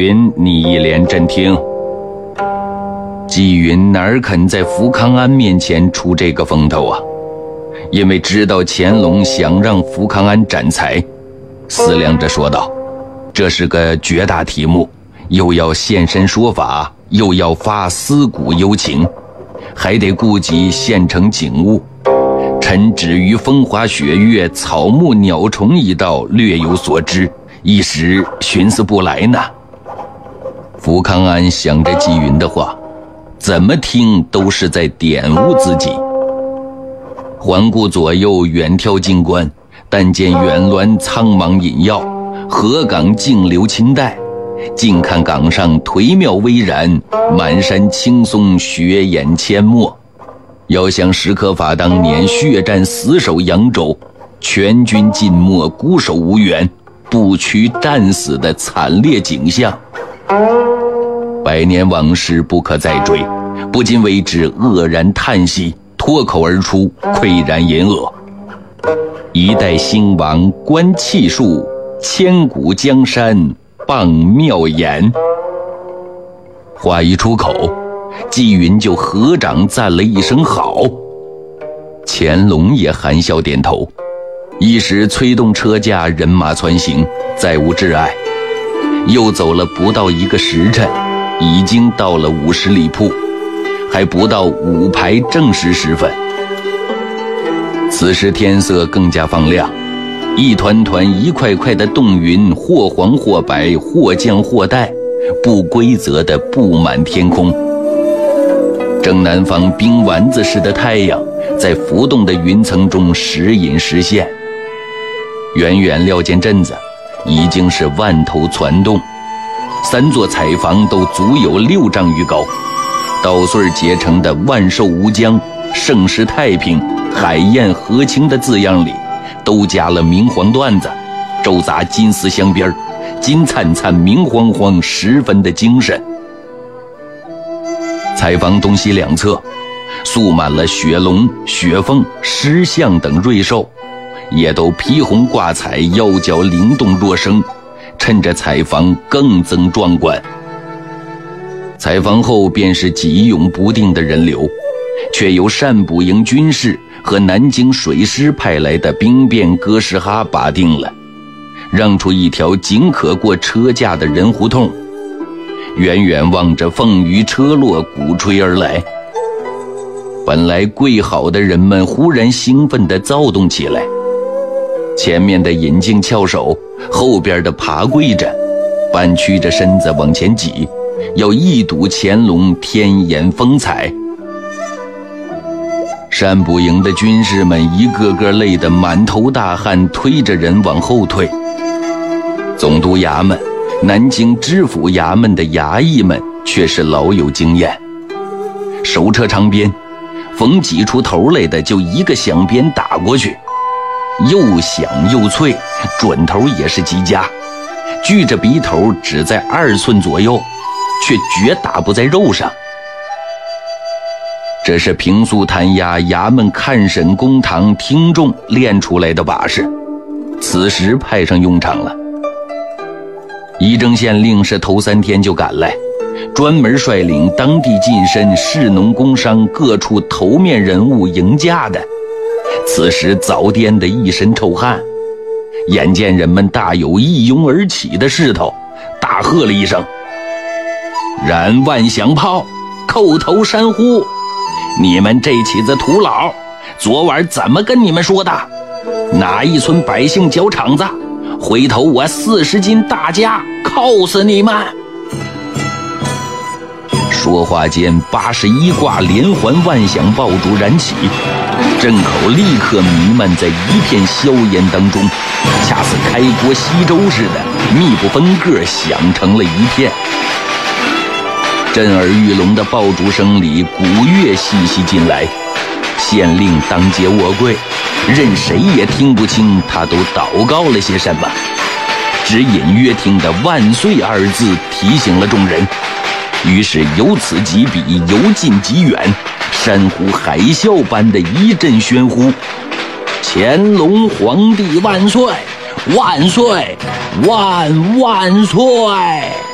云，你一脸震听。纪云哪肯在福康安面前出这个风头啊？因为知道乾隆想让福康安斩财，思量着说道：“这是个绝大题目，又要现身说法，又要发思古幽情，还得顾及县城景物。臣只于风花雪月、草木鸟虫一道略有所知，一时寻思不来呢。”福康安想着纪云的话，怎么听都是在玷污自己。环顾左右，远眺近观，但见远峦苍茫隐耀，河港静流清淡，近看港上颓妙巍然，满山青松雪掩阡陌。要想史可法当年血战死守扬州，全军尽没，孤守无援，不屈战死的惨烈景象，百年往事不可再追，不禁为之愕然叹息，脱口而出，喟然吟恶：“一代兴亡观气数，千古江山傍妙言。”话一出口，纪云就合掌赞了一声好。乾隆也含笑点头，一时催动车驾，人马窜行，再无挚碍。又走了不到1个时辰，已经到了50里铺，还不到午牌正时时分。此时天色更加放亮，一团团一块块的冻云，或黄或白，或降或带，不规则地布满天空。正南方冰丸子似的太阳在浮动的云层中时隐时现，远远料见镇子已经是万头攒动，3座彩房都足有6丈余高，捣碎结成的万寿无疆、盛世太平、海晏和清的字样里，都加了明黄缎子，周杂金丝镶边，金灿灿明晃晃，十分的精神。彩房东西两侧塑满了雪龙、雪凤、狮象等瑞兽，也都披红挂彩，腰脚灵动若生，趁着彩房更增壮观。彩房后便是急涌不定的人流，却由善补营军士和南京水师派来的兵变哥什哈把定了，让出一条仅可过车架的人胡同。远远望着凤鱼车落，鼓吹而来。本来跪好的人们忽然兴奋地躁动起来，前面的引颈翘首，后边的爬跪着，半屈着身子往前挤，要一睹乾隆天颜风采。善补营的军士们一个个累得满头大汗，推着人往后退。总督衙门、南京知府衙门的衙役们却是老有经验，手车长鞭，逢挤出头来的就一个响鞭打过去，又响又脆，准头也是极佳，锯着鼻头只在2寸左右，却绝打不在肉上。这是平素弹压衙门看审公堂听众练出来的把式，此时派上用场了。仪征县令是头3天就赶来，专门率领当地近身士农工商各处头面人物迎驾的，此时早颠得一身臭汗，眼见人们大有一拥而起的势头，大喝了一声：“燃万响炮，叩头山呼！你们这起子土佬，昨晚怎么跟你们说的？哪一村百姓搅场子，回头我40斤大家铐死你们！”说话间，81挂连环万响爆竹燃起，镇口立刻弥漫在一片硝烟当中，恰似开锅吸粥似的，密不分个，响成了一片。震耳欲聋的爆竹声里，鼓乐细细进来，县令当街卧跪，任谁也听不清他都祷告了些什么，只隐约听得万岁2字提醒了众人。于是由此及彼，由近及远，山呼海啸般的一阵喧呼：“乾隆皇帝万岁！万岁！万岁！”